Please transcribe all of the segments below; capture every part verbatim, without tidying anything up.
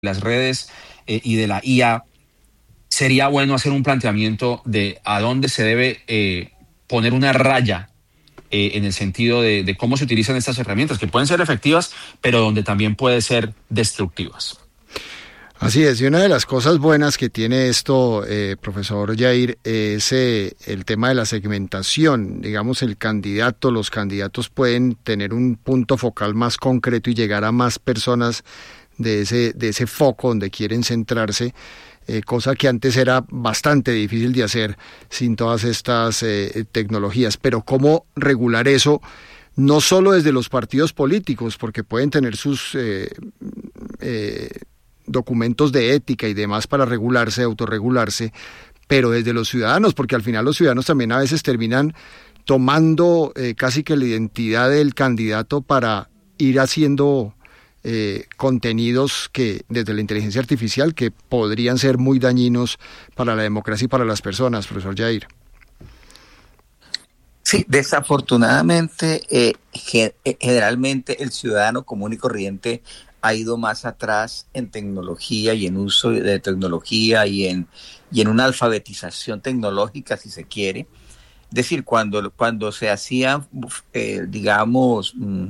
las redes eh, y de la I A, sería bueno hacer un planteamiento de a dónde se debe eh, poner una raya eh, en el sentido de, de cómo se utilizan estas herramientas, que pueden ser efectivas, pero donde también pueden ser destructivas. Así es, y una de las cosas buenas que tiene esto, eh, profesor Yair, es eh, el tema de la segmentación. Digamos, el candidato, los candidatos pueden tener un punto focal más concreto y llegar a más personas de ese, de ese foco donde quieren centrarse, eh, cosa que antes era bastante difícil de hacer sin todas estas eh, tecnologías. Pero ¿cómo regular eso? No solo desde los partidos políticos, porque pueden tener sus... Eh, eh, documentos de ética y demás para regularse, autorregularse, pero desde los ciudadanos, porque al final los ciudadanos también a veces terminan tomando eh, casi que la identidad del candidato para ir haciendo eh, contenidos que desde la inteligencia artificial que podrían ser muy dañinos para la democracia y para las personas, profesor Yair. Sí, desafortunadamente, eh, ge- generalmente el ciudadano común y corriente ha ido más atrás en tecnología y en uso de tecnología y en, y en una alfabetización tecnológica, si se quiere. Es decir, cuando, cuando se hacían, eh, digamos, mm,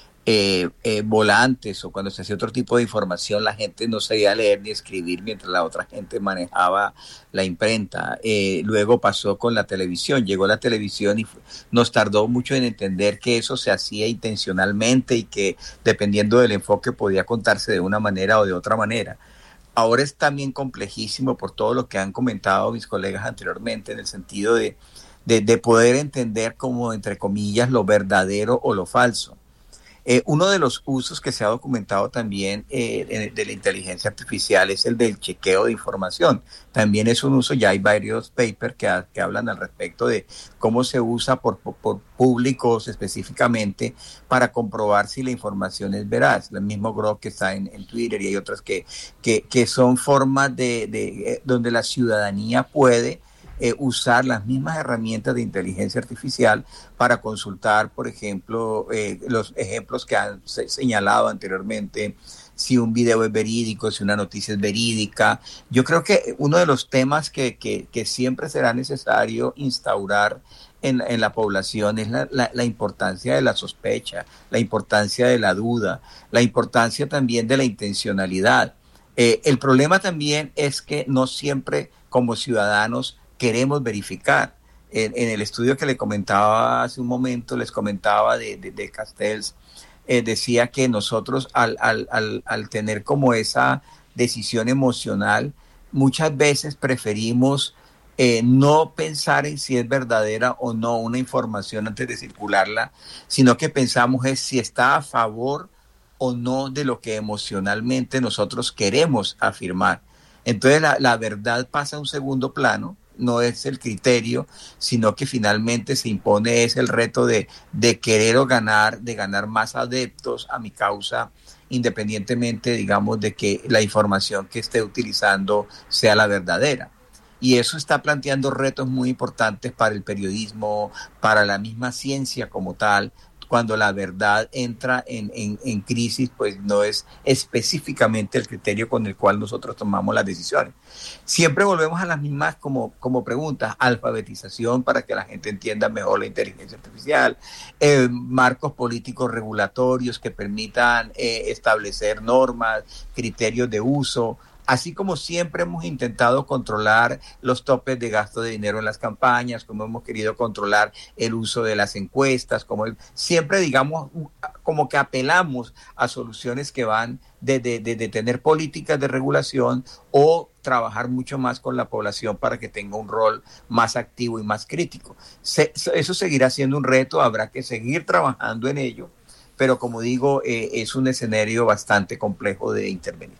eh, eh, volantes o cuando se hacía otro tipo de información, la gente no sabía leer ni escribir mientras la otra gente manejaba la imprenta. Eh, luego pasó con la televisión, llegó la televisión y nos tardó mucho en entender que eso se hacía intencionalmente y que dependiendo del enfoque podía contarse de una manera o de otra manera. Ahora es también complejísimo por todo lo que han comentado mis colegas anteriormente en el sentido de, de, de poder entender como, entre comillas, lo verdadero o lo falso. Eh, uno de los usos que se ha documentado también eh, de la inteligencia artificial es el del chequeo de información. También es un uso, ya hay varios papers que, ha, que hablan al respecto de cómo se usa por, por, por públicos específicamente para comprobar si la información es veraz. El mismo Grok que está en, en Twitter y hay otras que, que, que son formas de, de eh, donde la ciudadanía puede Eh, usar las mismas herramientas de inteligencia artificial para consultar, por ejemplo, eh, los ejemplos que han se- señalado anteriormente, si un video es verídico, si una noticia es verídica. Yo creo que uno de los temas que, que, que siempre será necesario instaurar en, en la población es la, la, la importancia de la sospecha, la importancia de la duda, la importancia también de la intencionalidad. Eh, el problema también es que no siempre como ciudadanos queremos verificar. En, en el estudio que le comentaba hace un momento, les comentaba de, de, de Castells, eh, decía que nosotros al, al, al, al tener como esa decisión emocional, muchas veces preferimos eh, no pensar en si es verdadera o no una información antes de circularla, sino que pensamos es si está a favor o no de lo que emocionalmente nosotros queremos afirmar. Entonces la, la verdad pasa a un segundo plano, no es el criterio, sino que finalmente se impone es el reto de, de querer o ganar, de ganar más adeptos a mi causa, independientemente, digamos, de que la información que esté utilizando sea la verdadera. Y eso está planteando retos muy importantes para el periodismo, para la misma ciencia como tal. Cuando la verdad entra en, en, en crisis, pues no es específicamente el criterio con el cual nosotros tomamos las decisiones. Siempre volvemos a las mismas como, como preguntas: alfabetización para que la gente entienda mejor la inteligencia artificial, eh, marcos políticos regulatorios que permitan eh, establecer normas, criterios de uso, así como siempre hemos intentado controlar los topes de gasto de dinero en las campañas, como hemos querido controlar el uso de las encuestas, como el, siempre digamos como que apelamos a soluciones que van de, de, de, de tener políticas de regulación o trabajar mucho más con la población para que tenga un rol más activo y más crítico. Se, eso seguirá siendo un reto, habrá que seguir trabajando en ello, pero como digo, eh, es un escenario bastante complejo de intervenir.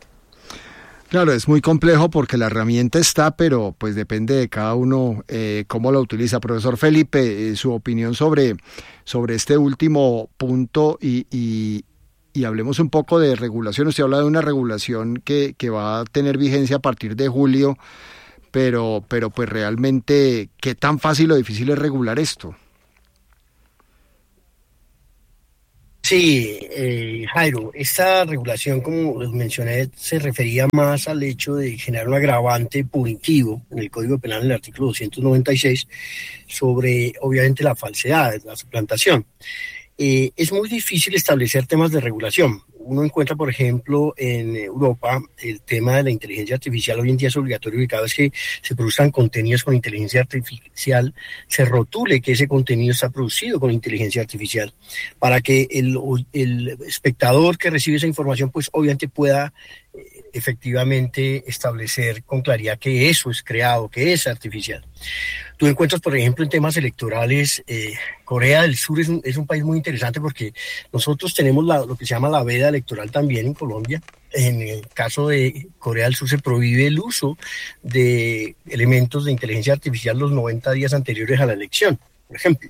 Claro, es muy complejo porque la herramienta está, pero pues depende de cada uno eh, cómo la utiliza. Profesor Felipe, eh, su opinión sobre, sobre este último punto y, y, y hablemos un poco de regulación. Usted habla de una regulación que, que va a tener vigencia a partir de julio, pero, pero pues realmente, ¿qué tan fácil o difícil es regular esto? Sí, eh, Jairo, esta regulación, como les mencioné, se refería más al hecho de generar un agravante punitivo en el Código Penal, en el artículo doscientos noventa y seis, sobre, obviamente, la falsedad, la suplantación. Eh, es muy difícil establecer temas de regulación. Uno encuentra, por ejemplo, en Europa, el tema de la inteligencia artificial hoy en día es obligatorio y cada vez que se produzcan contenidos con inteligencia artificial, se rotule que ese contenido está producido con inteligencia artificial, para que el, el espectador que recibe esa información, pues obviamente pueda eh, efectivamente establecer con claridad que eso es creado, que es artificial. Tú encuentras, por ejemplo, en temas electorales, eh, Corea del Sur es un, es un país muy interesante porque nosotros tenemos la, lo que se llama la veda electoral también en Colombia. En el caso de Corea del Sur se prohíbe el uso de elementos de inteligencia artificial los noventa días anteriores a la elección, por ejemplo.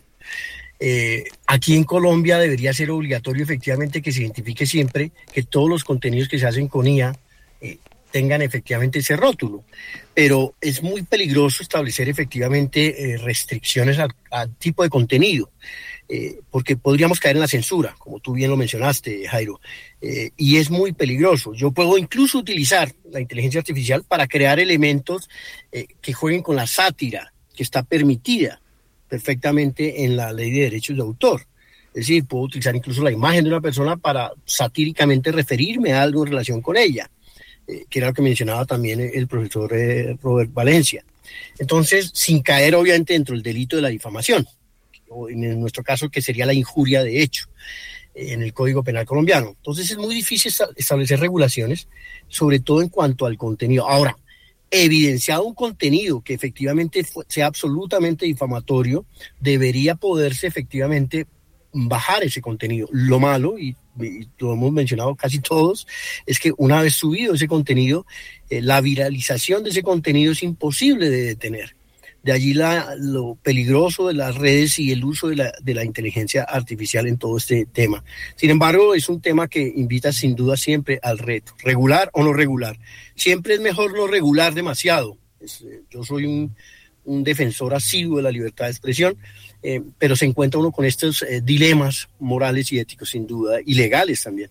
Eh, aquí en Colombia debería ser obligatorio efectivamente que se identifique siempre que todos los contenidos que se hacen con I A eh, tengan efectivamente ese rótulo, pero es muy peligroso establecer efectivamente eh, restricciones al, al tipo de contenido, eh, porque podríamos caer en la censura, como tú bien lo mencionaste, Jairo, eh, y es muy peligroso. Yo puedo incluso utilizar la inteligencia artificial para crear elementos eh, que jueguen con la sátira, que está permitida perfectamente en la ley de derechos de autor. Es decir, puedo utilizar incluso la imagen de una persona para satíricamente referirme a algo en relación con ella. Eh, que era lo que mencionaba también el profesor eh, Robert Valencia. Entonces, sin caer obviamente dentro del delito de la difamación, o en nuestro caso que sería la injuria de hecho eh, en el Código Penal colombiano. Entonces es muy difícil establecer regulaciones, sobre todo en cuanto al contenido. Ahora, evidenciado un contenido que efectivamente fue, sea absolutamente difamatorio, debería poderse efectivamente bajar ese contenido. Lo malo, y, y lo hemos mencionado casi todos, es que una vez subido ese contenido, eh, la viralización de ese contenido es imposible de detener. De allí la, lo peligroso de las redes y el uso de la, de la inteligencia artificial en todo este tema. Sin embargo, es un tema que invita sin duda siempre al reto, regular o no regular. Siempre es mejor no regular demasiado. Es, eh, yo soy un, un defensor asiduo de la libertad de expresión, Eh, pero se encuentra uno con estos eh, dilemas morales y éticos, sin duda, y legales también.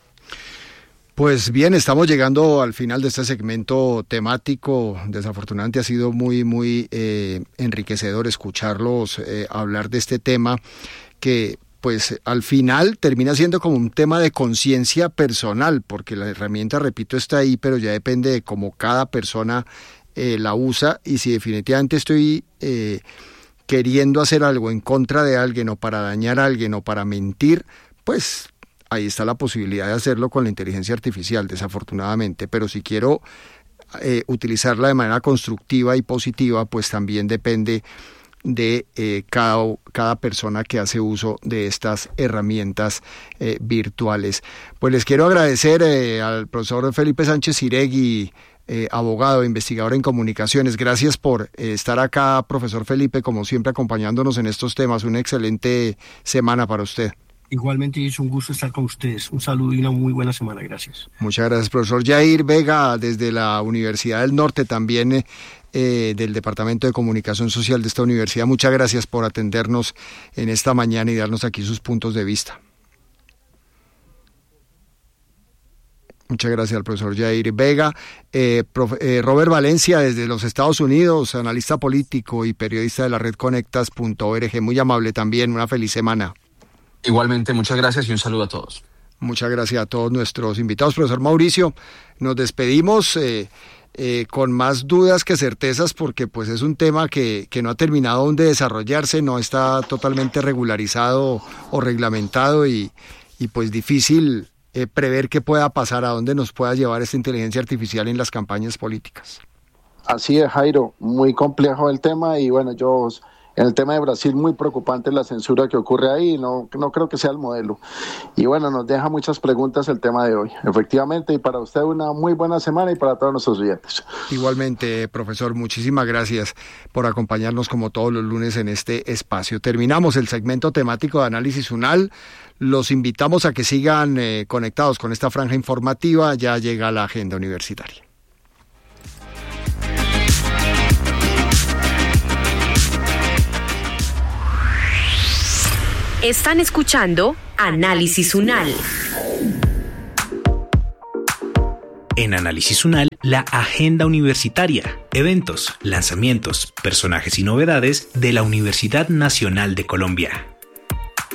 Pues bien, estamos llegando al final de este segmento temático. Desafortunadamente ha sido muy, muy eh, enriquecedor escucharlos eh, hablar de este tema que, pues, al final termina siendo como un tema de conciencia personal, porque la herramienta, repito, está ahí, pero ya depende de cómo cada persona eh, la usa, y si definitivamente estoy Eh, queriendo hacer algo en contra de alguien o para dañar a alguien o para mentir, pues ahí está la posibilidad de hacerlo con la inteligencia artificial, desafortunadamente. Pero si quiero eh, utilizarla de manera constructiva y positiva, pues también depende de eh, cada, cada persona que hace uso de estas herramientas eh, virtuales. Pues les quiero agradecer eh, al profesor Felipe Sánchez Ciregui, Eh, abogado, investigador en comunicaciones. Gracias por eh, estar acá, profesor Felipe, como siempre acompañándonos en estos temas. Una excelente semana para usted. Igualmente es un gusto estar con ustedes. Un saludo y una muy buena semana. Gracias. Muchas gracias, profesor Jair Vega, desde la Universidad del Norte, también eh, eh, del Departamento de Comunicación Social de esta universidad. Muchas gracias por atendernos en esta mañana y darnos aquí sus puntos de vista. Muchas gracias al profesor Jair Vega. Eh, profe, eh, Robert Valencia, desde los Estados Unidos, analista político y periodista de la red conectas punto org. Muy amable también, una feliz semana. Igualmente, muchas gracias y un saludo a todos. Muchas gracias a todos nuestros invitados. Profesor Mauricio, nos despedimos eh, eh, con más dudas que certezas, porque pues es un tema que, que no ha terminado aún de desarrollarse, no está totalmente regularizado o reglamentado y, y pues difícil Eh, prever qué pueda pasar, a dónde nos pueda llevar esta inteligencia artificial en las campañas políticas. Así es, Jairo, muy complejo el tema, y bueno, yo en el tema de Brasil muy preocupante la censura que ocurre ahí, no, no creo que sea el modelo. Y bueno, nos deja muchas preguntas el tema de hoy, efectivamente, y para usted una muy buena semana y para todos nuestros oyentes. Igualmente, profesor, muchísimas gracias por acompañarnos como todos los lunes en este espacio. Terminamos el segmento temático de Análisis UNAL. Los invitamos a que sigan eh, conectados con esta franja informativa. Ya llega la agenda universitaria. Están escuchando Análisis UNAL. En Análisis UNAL, la agenda universitaria, eventos, lanzamientos, personajes y novedades de la Universidad Nacional de Colombia.